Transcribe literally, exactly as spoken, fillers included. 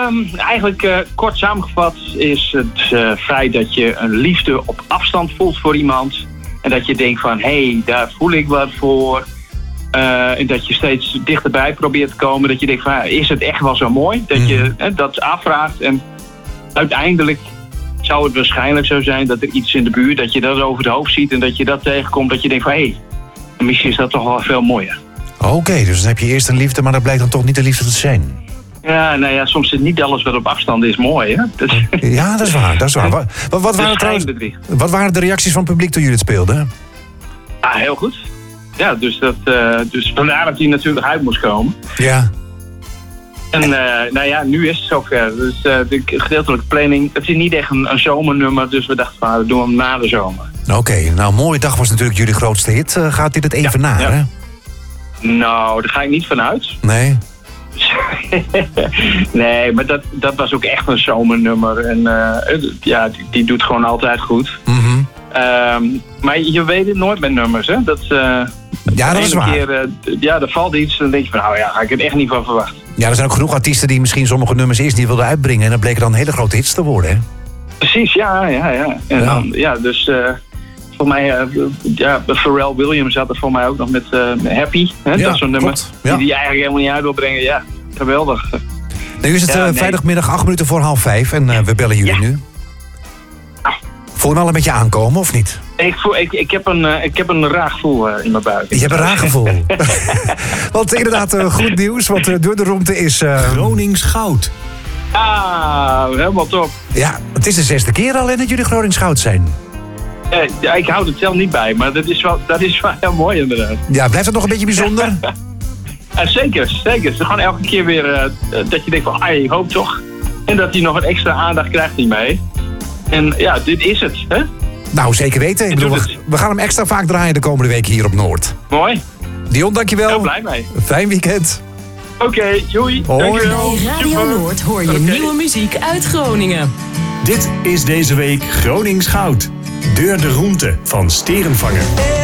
Um, eigenlijk uh, kort samengevat is het uh, feit dat je een liefde op afstand voelt voor iemand. En dat je denkt van, hé, hey, daar voel ik wat voor. Uh, en dat je steeds dichterbij probeert te komen. Dat je denkt van, is het echt wel zo mooi? Dat mm. je uh, dat afvraagt. En uiteindelijk zou het waarschijnlijk zo zijn dat er iets in de buurt, dat je dat over het hoofd ziet en dat je dat tegenkomt. Dat je denkt van, hé, hey, misschien is dat toch wel veel mooier. Oké, okay, dus dan heb je eerst een liefde, maar dat blijkt dan toch niet de liefde te zijn. Ja, nou ja, soms is niet alles wat op afstand is mooi, hè? Dat is... Ja, dat is waar, dat is waar. Wat, wat, wat, waren trouwens, wat waren de reacties van het publiek toen jullie het speelden? Ja, heel goed. Ja, dus, dat, uh, dus vandaar dat hij natuurlijk uit moest komen. Ja. En uh, nou ja, nu is het zover. Dus uh, de gedeeltelijke planning, het is niet echt een, een zomernummer, dus we dachten van, we doen hem na de zomer. Oké, okay, nou, Mooie Dag was natuurlijk jullie grootste hit. Uh, gaat dit het even ja, na, ja. hè? Nou, daar ga ik niet van uit. Nee? Nee, maar dat, dat was ook echt een zomernummer. En uh, ja, die, die doet gewoon altijd goed. Mm-hmm. Um, maar je weet het nooit met nummers, hè? Dat, uh, ja, dat is waar. Keer, uh, ja, er valt iets en dan denk je van, nou ja, ga ik er echt niet van verwachten. Ja, er zijn ook genoeg artiesten die misschien sommige nummers eerst niet wilden uitbrengen. En dan bleken dan hele grote hits te worden, hè? Precies, ja, ja, ja. En ja. Dan, ja, dus uh, voor mij, uh, ja, Pharrell Williams had er voor mij ook nog met uh, Happy. Hè? Ja, dat is zo'n nummer ja. die die eigenlijk helemaal niet uit wil brengen. Ja, geweldig. Nu is het ja, uh, nee. vrijdagmiddag acht minuten voor half vijf en uh, we bellen jullie ja. nu. Voel je hem al een beetje aankomen, of niet? Ik, voel, ik, ik, heb, een, uh, ik heb een raar gevoel uh, in mijn buik. Je hebt een raar gevoel. Want inderdaad, uh, goed nieuws, want uh, door de roemte is... Uh... Gronings goud. Ah, helemaal top. Ja, het is de zesde keer al hè, dat jullie Gronings goud zijn. Uh, ja, ik hou het zelf niet bij, maar dat is wel, dat is wel heel mooi inderdaad. Ja, blijft het nog een beetje bijzonder? uh, zeker, zeker. Het is gewoon elke keer weer uh, dat je denkt van, ah, ik hoop toch. En dat hij nog een extra aandacht krijgt hiermee. En ja, dit is het, hè? Nou, zeker weten. Ik bedoel, we, we gaan hem extra vaak draaien de komende week hier op Noord. Mooi. Dion, dankjewel. Heel blij mee. Fijn weekend. Oké, okay, doei. Hoi. Bij Radio Super. Noord hoor je okay. nieuwe muziek uit Groningen. Dit is deze week Gronings goud. Deur de roemte van Sterenvanger.